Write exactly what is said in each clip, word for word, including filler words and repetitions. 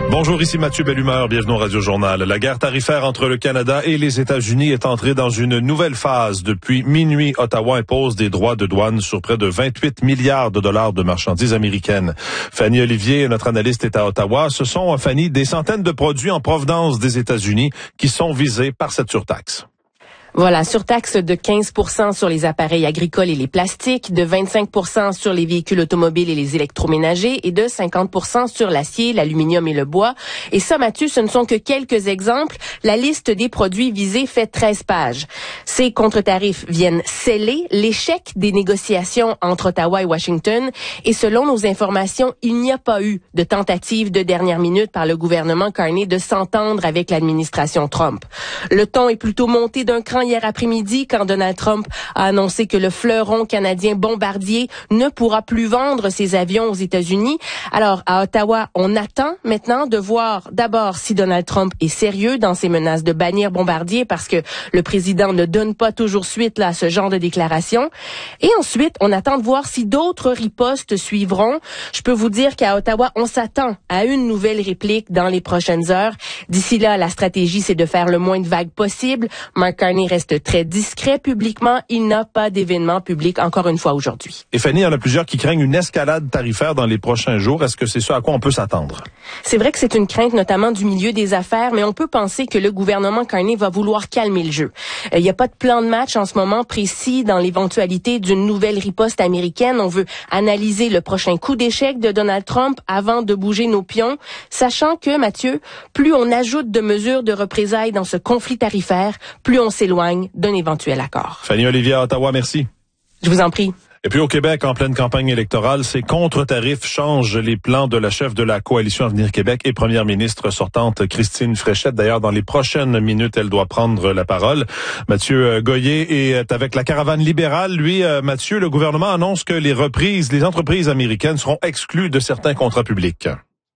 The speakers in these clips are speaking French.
Bonjour, ici Mathieu Bellumeur, bienvenue au Radio Journal. La guerre tarifaire entre le Canada et les États-Unis est entrée dans une nouvelle phase. Depuis minuit, Ottawa impose des droits de douane sur près de vingt-huit milliards de dollars de marchandises américaines. Fanny Olivier, notre analyste, est à Ottawa. Ce sont, Fanny, des centaines de produits en provenance des États-Unis qui sont visés par cette surtaxe. Voilà, surtaxe de quinze pour cent sur les appareils agricoles et les plastiques, de vingt-cinq pour cent sur les véhicules automobiles et les électroménagers et de cinquante pour cent sur l'acier, l'aluminium et le bois. Et ça, Mathieu, ce ne sont que quelques exemples. La liste des produits visés fait treize pages. Ces contre-tarifs viennent sceller l'échec des négociations entre Ottawa et Washington. Et selon nos informations, il n'y a pas eu de tentative de dernière minute par le gouvernement Carney de s'entendre avec l'administration Trump. Le ton est plutôt monté d'un cran hier après-midi quand Donald Trump a annoncé que le fleuron canadien Bombardier ne pourra plus vendre ses avions aux États-Unis. Alors, à Ottawa, on attend maintenant de voir d'abord si Donald Trump est sérieux dans ses menaces de bannir Bombardier parce que le président ne donne pas toujours suite là, à ce genre de déclaration. Et ensuite, on attend de voir si d'autres ripostes suivront. Je peux vous dire qu'à Ottawa, on s'attend à une nouvelle réplique dans les prochaines heures. D'ici là, la stratégie, c'est de faire le moins de vagues possible. Mark Carney reste très discret publiquement. Il n'a pas d'événement public encore une fois aujourd'hui. Et Fanny, il y en a plusieurs qui craignent une escalade tarifaire dans les prochains jours. Est-ce que c'est ça à quoi on peut s'attendre? C'est vrai que c'est une crainte notamment du milieu des affaires, mais on peut penser que le gouvernement Carney va vouloir calmer le jeu. Il n'y a pas de plan de match en ce moment précis dans l'éventualité d'une nouvelle riposte américaine. On veut analyser le prochain coup d'échec de Donald Trump avant de bouger nos pions, sachant que, Mathieu, plus on ajoute de mesures de représailles dans ce conflit tarifaire, plus on s'éloigne d'un éventuel accord. Fanny Olivier à Ottawa, merci. Je vous en prie. Et puis au Québec, en pleine campagne électorale, ces contre-tarifs changent les plans de la chef de la coalition Avenir Québec et première ministre sortante Christine Fréchette. D'ailleurs, dans les prochaines minutes, elle doit prendre la parole. Mathieu Goyer est avec la caravane libérale. Lui, Mathieu, le gouvernement annonce que les reprises, les entreprises américaines seront exclues de certains contrats publics.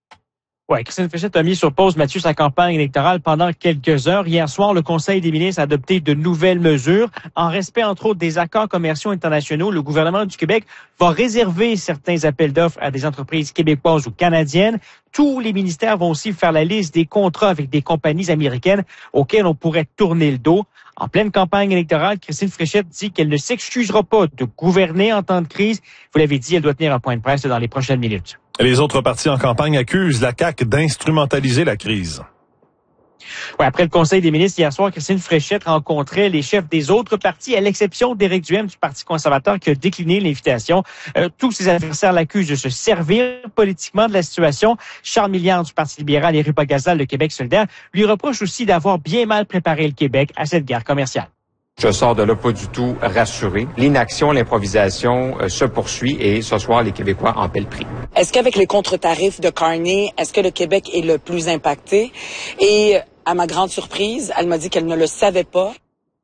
Oui, Christine Fréchette a mis sur pause, Mathieu, sa campagne électorale pendant quelques heures. Hier soir, le Conseil des ministres a adopté de nouvelles mesures. En respect, entre autres, des accords commerciaux internationaux, le gouvernement du Québec va réserver certains appels d'offres à des entreprises québécoises ou canadiennes. Tous les ministères vont aussi faire la liste des contrats avec des compagnies américaines auxquelles on pourrait tourner le dos. En pleine campagne électorale, Christine Fréchette dit qu'elle ne s'excusera pas de gouverner en temps de crise. Vous l'avez dit, elle doit tenir un point de presse dans les prochaines minutes. Les autres partis en campagne accusent la C A Q d'instrumentaliser la crise. Ouais, après le Conseil des ministres hier soir, Christine Fréchette rencontrait les chefs des autres partis, à l'exception d'Éric Duhem du Parti conservateur qui a décliné l'invitation. Euh, tous ses adversaires l'accusent de se servir politiquement de la situation. Charles Milliard du Parti libéral et Rupa Gazal de Québec solidaire lui reprochent aussi d'avoir bien mal préparé le Québec à cette guerre commerciale. Je sors de là pas du tout rassuré. L'inaction, l'improvisation euh, se poursuit et ce soir, les Québécois en paient le prix. Est-ce qu'avec les contre-tarifs de Carney, est-ce que le Québec est le plus impacté? Et à ma grande surprise, elle m'a dit qu'elle ne le savait pas.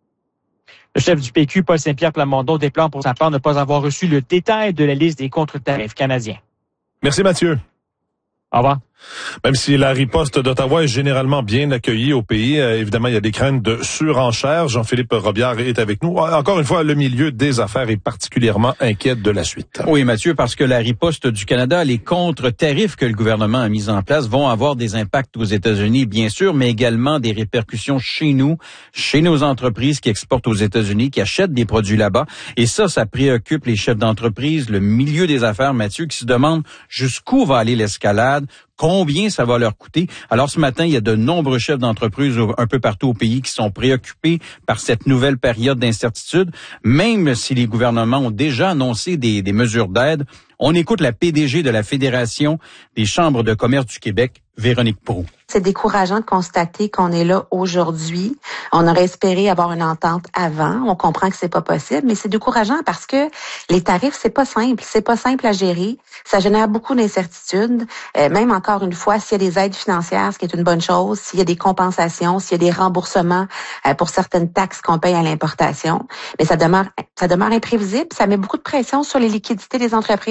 Le chef du P Q, Paul Saint-Pierre Plamondon, déplore pour sa part ne pas avoir reçu le détail de la liste des contre-tarifs canadiens. Merci Mathieu. Au revoir. Même si la riposte d'Ottawa est généralement bien accueillie au pays, euh, évidemment, il y a des craintes de surenchère. Jean-Philippe Robillard est avec nous. Encore une fois, le milieu des affaires est particulièrement inquiet de la suite. Oui, Mathieu, parce que la riposte du Canada, les contre-tarifs que le gouvernement a mis en place vont avoir des impacts aux États-Unis, bien sûr, mais également des répercussions chez nous, chez nos entreprises qui exportent aux États-Unis, qui achètent des produits là-bas. Et ça, ça préoccupe les chefs d'entreprise, le milieu des affaires, Mathieu, qui se demandent jusqu'où va aller l'escalade, combien ça va leur coûter. Alors ce matin, il y a de nombreux chefs d'entreprise un peu partout au pays qui sont préoccupés par cette nouvelle période d'incertitude, même si les gouvernements ont déjà annoncé des, des mesures d'aide. On écoute la P D G de la Fédération des chambres de commerce du Québec, Véronique Proulx. C'est décourageant de constater qu'on est là aujourd'hui. On aurait espéré avoir une entente avant. On comprend que c'est pas possible, mais c'est décourageant parce que les tarifs, c'est pas simple. C'est pas simple à gérer. Ça génère beaucoup d'incertitudes. Euh, même encore une fois, s'il y a des aides financières, ce qui est une bonne chose, s'il y a des compensations, s'il y a des remboursements euh, pour certaines taxes qu'on paye à l'importation, mais ça demeure, ça demeure imprévisible. Ça met beaucoup de pression sur les liquidités des entreprises.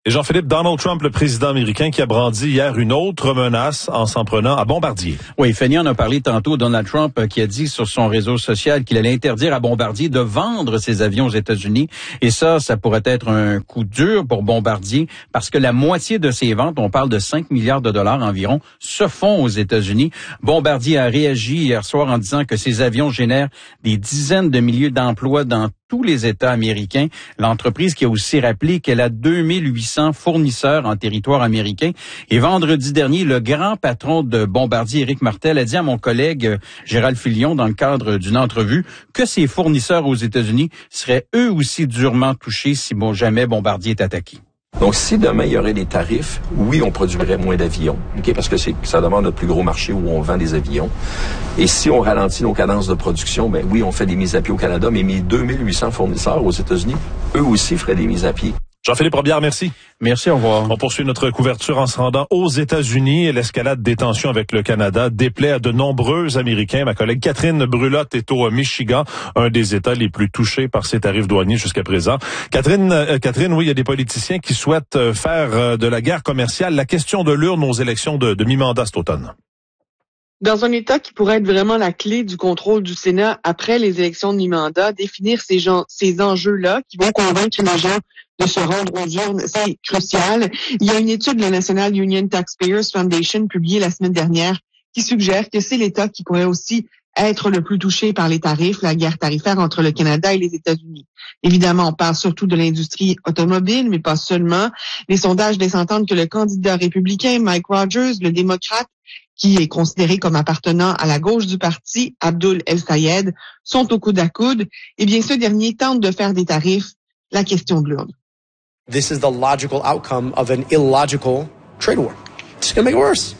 Et Jean-Philippe, Donald Trump, le président américain, qui a brandi hier une autre menace en s'en prenant à Bombardier. Oui, Fanny en a parlé tantôt. Donald Trump qui a dit sur son réseau social qu'il allait interdire à Bombardier de vendre ses avions aux États-Unis. Et ça, ça pourrait être un coup dur pour Bombardier parce que la moitié de ses ventes, on parle de cinq milliards de dollars environ, se font aux États-Unis. Bombardier a réagi hier soir en disant que ses avions génèrent des dizaines de milliers d'emplois dans tous les États américains. L'entreprise qui a aussi rappelé qu'elle a deux mille huit cents fournisseurs en territoire américain. Et vendredi dernier, le grand patron de Bombardier, Éric Martel, a dit à mon collègue Gérald Filion, dans le cadre d'une entrevue, que ses fournisseurs aux États-Unis seraient eux aussi durement touchés si bon, jamais Bombardier est attaqué. Donc, si demain, il y aurait des tarifs, oui, on produirait moins d'avions, ok, parce que c'est, ça demande notre plus gros marché où on vend des avions. Et si on ralentit nos cadences de production, ben oui, on fait des mises à pied au Canada, mais mes deux mille huit cents fournisseurs aux États-Unis, eux aussi feraient des mises à pied. Jean-Philippe Robillard, merci. Merci, au revoir. On poursuit notre couverture en se rendant aux États-Unis. L'escalade des tensions avec le Canada déplaît à de nombreux Américains. Ma collègue Catherine Brulotte est au Michigan, un des États les plus touchés par ces tarifs douaniers jusqu'à présent. Catherine, euh, Catherine, oui, il y a des politiciens qui souhaitent faire euh, de la guerre commerciale la question de l'urne aux élections de, de mi-mandat cet automne. Dans un État qui pourrait être vraiment la clé du contrôle du Sénat après les élections de mi-mandat, définir ces, gens, ces enjeux-là qui vont convaincre les gens de se rendre aux urnes, c'est crucial. Il y a une étude de la National Union Taxpayers Foundation publiée la semaine dernière qui suggère que c'est l'État qui pourrait aussi être le plus touché par les tarifs, la guerre tarifaire entre le Canada et les États-Unis. Évidemment, on parle surtout de l'industrie automobile, mais pas seulement. Les sondages laissent entendre que le candidat républicain Mike Rogers, le démocrate, qui est considéré comme appartenant à la gauche du parti, Abdul El-Sayed, sont au coude à coude. Eh bien, ce dernier tente de faire des tarifs la question de l'urne. This is the logical outcome of an illogical trade war. It's going to make it worse.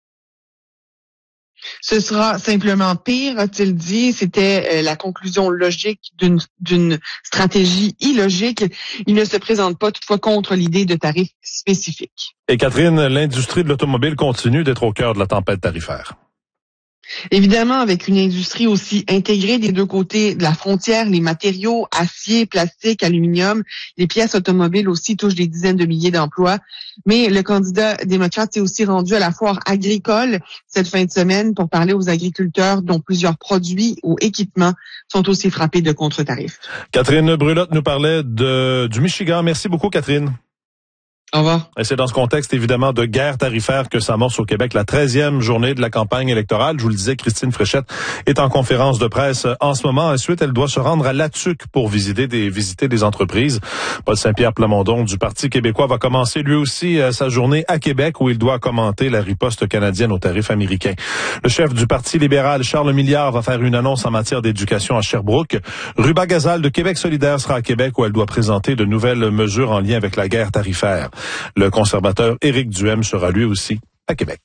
Ce sera simplement pire, a-t-il dit. C'était euh, la conclusion logique d'une, d'une stratégie illogique. Il ne se présente pas toutefois contre l'idée de tarifs spécifiques. Et Catherine, l'industrie de l'automobile continue d'être au cœur de la tempête tarifaire. Évidemment, avec une industrie aussi intégrée des deux côtés de la frontière, les matériaux, acier, plastique, aluminium, les pièces automobiles aussi touchent des dizaines de milliers d'emplois. Mais le candidat démocrate s'est aussi rendu à la foire agricole cette fin de semaine pour parler aux agriculteurs dont plusieurs produits ou équipements sont aussi frappés de contre-tarifs. Catherine Brulotte nous parlait de, du Michigan. Merci beaucoup, Catherine. Au revoir. Et c'est dans ce contexte, évidemment, de guerre tarifaire que s'amorce au Québec la treizième journée de la campagne électorale. Je vous le disais, Christine Fréchette est en conférence de presse en ce moment. Ensuite, elle doit se rendre à Latuc pour visiter des, visiter des entreprises. Paul Saint-Pierre Plamondon du Parti québécois va commencer lui aussi euh, sa journée à Québec où il doit commenter la riposte canadienne aux tarifs américains. Le chef du Parti libéral, Charles Milliard, va faire une annonce en matière d'éducation à Sherbrooke. Ruba Gazal de Québec solidaire sera à Québec où elle doit présenter de nouvelles mesures en lien avec la guerre tarifaire. Le conservateur Éric Duhem sera lui aussi à Québec.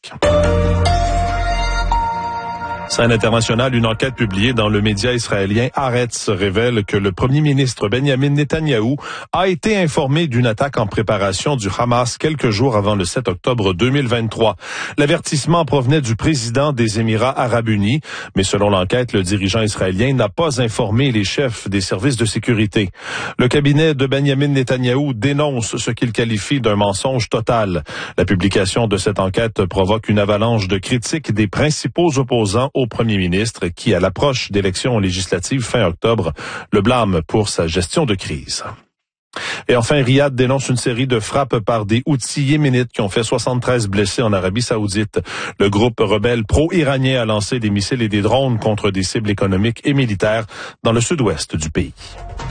Scène internationale, une enquête publiée dans le média israélien Haaretz révèle que le premier ministre Benjamin Netanyahou a été informé d'une attaque en préparation du Hamas quelques jours avant le sept octobre deux mille vingt-trois. L'avertissement provenait du président des Émirats arabes unis, mais selon l'enquête, le dirigeant israélien n'a pas informé les chefs des services de sécurité. Le cabinet de Benjamin Netanyahou dénonce ce qu'il qualifie d'un mensonge total. La publication de cette enquête provoque une avalanche de critiques des principaux opposants au premier ministre qui, à l'approche d'élections législatives fin octobre, le blâme pour sa gestion de crise. Et enfin, Riyad dénonce une série de frappes par des Houthis yéménites qui ont fait soixante-treize blessés en Arabie Saoudite. Le groupe rebelle pro-iranien a lancé des missiles et des drones contre des cibles économiques et militaires dans le sud-ouest du pays.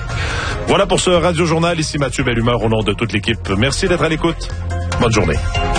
Voilà pour ce Radio Journal. Ici Mathieu Bellumeur au nom de toute l'équipe. Merci d'être à l'écoute. Bonne journée.